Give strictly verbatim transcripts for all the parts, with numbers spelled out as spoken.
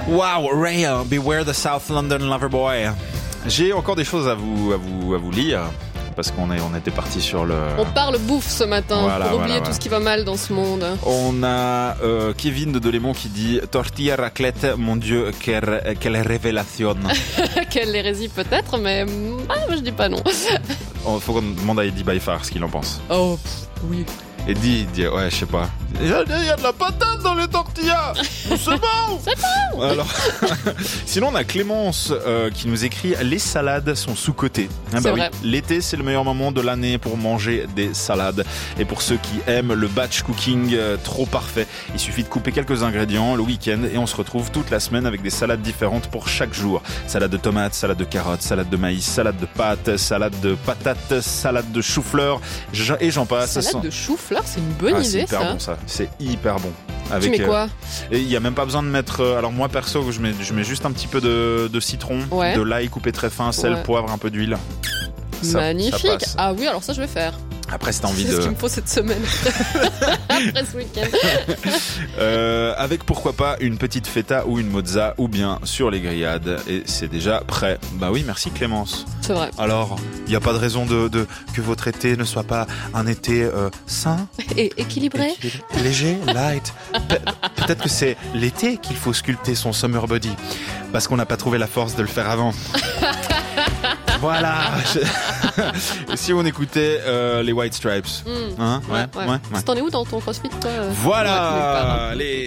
Wow, Ray, uh, Beware the South London Loverboy. J'ai encore des choses à vous, à vous, à vous lire. Parce qu'on est, on était parti sur le... On parle bouffe ce matin, voilà, pour oublier voilà, tout voilà. ce qui va mal dans ce monde. On a euh, Kevin de Delémont qui dit « Tortilla raclette, mon Dieu, quelle, quelle révélation !» Quelle hérésie peut-être, mais ah, moi je dis pas non. Il faut qu'on demande à Eddie Byfar ce qu'il en pense. Oh, pff, oui. Eddie dit « Ouais, je sais pas. Il y, a, il y a de la patate dans les tortillas. C'est bon. C'est bon. Alors, sinon, on a Clémence euh, qui nous écrit « Les salades sont sous-cotées. Ah, » C'est bah oui, vrai. l'été, c'est le meilleur moment de l'année pour manger des salades. Et pour ceux qui aiment le batch cooking euh, trop parfait, il suffit de couper quelques ingrédients le week-end et on se retrouve toute la semaine avec des salades différentes pour chaque jour. Salade de tomates, salade de carottes, salade de maïs, salade de pâtes, salade de patates, salade de chou-fleur et j'en passe. Salade Sans... de chou-fleur, c'est une bonne ah, idée, c'est hyper ça. bon ça. C'est hyper bon. Avec, tu mets quoi euh, Et il y a même pas besoin de mettre. Euh, alors moi perso, je mets, je mets juste un petit peu de, de citron, Ouais. de l'ail coupé très fin, sel, Ouais. poivre, un peu d'huile. Ça- Magnifique. ça passe. Ah oui, alors ça je vais faire. Après, si t'as envie C'est ce de. qu'il me faut cette semaine. Après ce week-end. Euh, avec pourquoi pas une petite feta ou une mozza ou bien sur les grillades et c'est déjà prêt. Bah oui, merci Clémence. C'est vrai. Alors, il n'y a pas de raison de, de que votre été ne soit pas un été euh, sain, Et équilibré. équilibré, léger, light. Pe- peut-être que c'est l'été qu'il faut sculpter son summer body parce qu'on n'a pas trouvé la force de le faire avant. Voilà. Je- si on écoutait euh, les White Stripes, Mm. hein, Ouais, ouais. ouais. T'en es où dans ton crossfit, toi Ouais, nulle part, Voilà hein. les...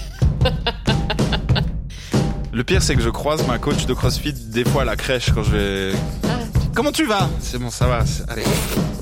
Le pire, c'est que je croise ma coach de CrossFit des fois à la crèche quand je vais... Ah. Comment tu vas ? C'est bon, ça va. c'est- Allez.